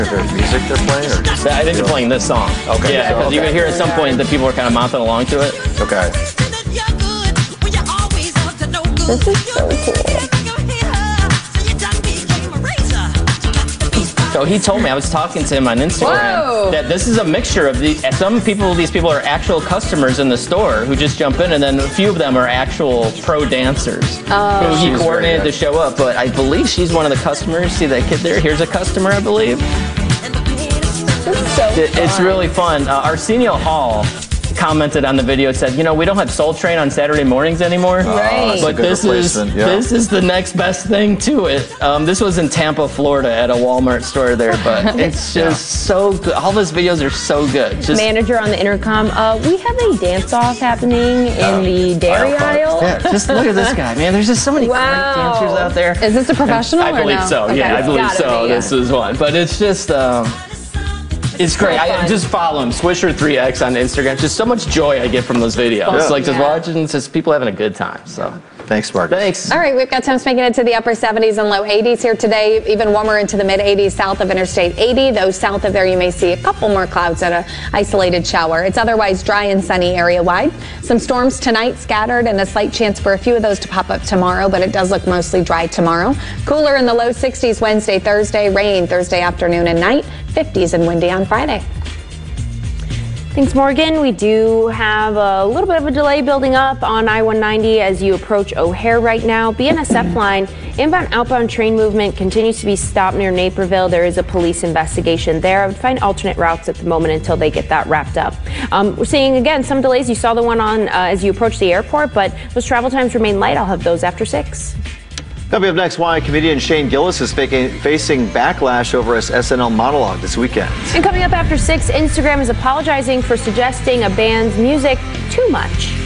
Is there music they're playing? Or just I think they're playing this song. Okay. Yeah, because you can hear at some point that people are kind of mouthing along to it. Okay. This is so cool. So he told me, I was talking to him on Instagram, Whoa. that this is a mixture of these people are actual customers in the store who just jump in, and then a few of them are actual pro dancers who he coordinated to show up. But I believe she's one of the customers. See that kid there? Here's a customer, I believe. It's really fun. Arsenio Hall commented on the video, said, you know, we don't have Soul Train on Saturday mornings anymore. Right. But this is the next best thing to it. This was in Tampa, Florida at a Walmart store there, but it's just so good. All those videos are so good. Just Manager on the intercom, we have a dance-off happening in the dairy aisle. yeah, just look at this guy, man. There's just so many great dancers out there. Is this a professional I believe or no? so. Okay. Yeah, I believe Gotta so. be, yeah. This is one. But it's just it's great. I just follow him, Swisher3X on Instagram. Just so much joy I get from those videos. Like just watching just people having a good time. So Thanks, Mark. thanks. All right, we've got temps making it to the upper 70s and low 80s here today, even warmer into the mid 80s south of Interstate 80. Though south of there, you may see a couple more clouds and an isolated shower. It's otherwise dry and sunny area-wide. Some storms tonight scattered and a slight chance for a few of those to pop up tomorrow, but it does look mostly dry tomorrow. Cooler in the low 60s Wednesday, Thursday, rain Thursday afternoon and night, 50s and windy on Friday. Thanks, Morgan. We do have a little bit of a delay building up on I-190 as you approach O'Hare right now. BNSF line, inbound, outbound train movement continues to be stopped near Naperville. There is a police investigation there. I would find alternate routes at the moment until they get that wrapped up. We're seeing, again, some delays. You saw the one on as you approach the airport, but those travel times remain light. I'll have those after 6. Coming up next, why comedian Shane Gillis is facing backlash over his SNL monologue this weekend. And coming up after 6, Instagram is apologizing for suggesting a band's music too much.